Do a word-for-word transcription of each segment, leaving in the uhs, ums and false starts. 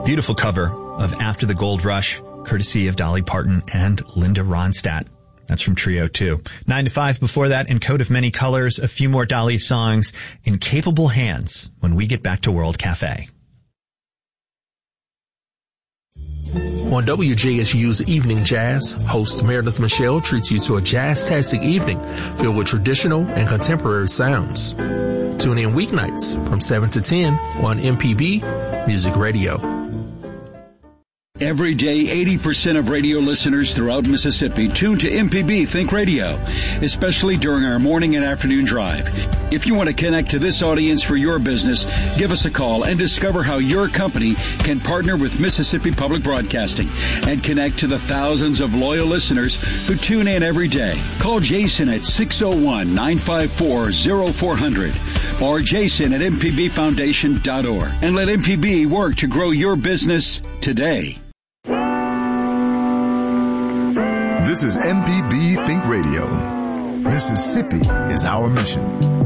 Beautiful cover of After the Gold Rush, courtesy of Dolly Parton and Linda Ronstadt. That's from Trio two. Nine to five before that, in Coat of Many Colors, a few more Dolly songs in capable hands when we get back to World Cafe. On W J S U's Evening Jazz, host Meredith Michelle treats you to a jazz-tastic evening filled with traditional and contemporary sounds. Tune in weeknights from seven to ten on M P B Music Radio. Every day, eighty percent of radio listeners throughout Mississippi tune to M P B Think Radio, especially during our morning and afternoon drive. If you want to connect to this audience for your business, give us a call and discover how your company can partner with Mississippi Public Broadcasting and connect to the thousands of loyal listeners who tune in every day. Call Jason at six oh one, nine five four, oh four hundred or jason at m p b foundation dot org and let M P B work to grow your business today. This is M P B Think Radio. Mississippi is our mission.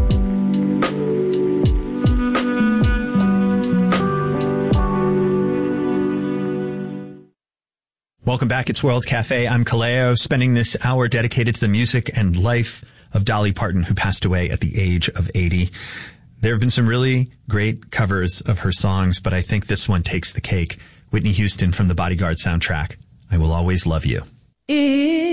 Welcome back. It's World Cafe. I'm Kaleo, spending this hour dedicated to the music and life of Dolly Parton, who passed away at the age of eighty. There have been some really great covers of her songs, but I think this one takes the cake. Whitney Houston from the Bodyguard soundtrack, I Will Always Love You. It